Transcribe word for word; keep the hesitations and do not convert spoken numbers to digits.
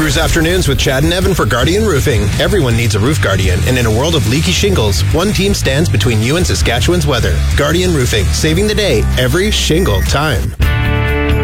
Cruise Afternoons with Chad and Evan for Guardian Roofing. Everyone needs a roof guardian, and in a world of leaky shingles, one team stands between you and Saskatchewan's weather. Guardian Roofing, saving the day every shingle time.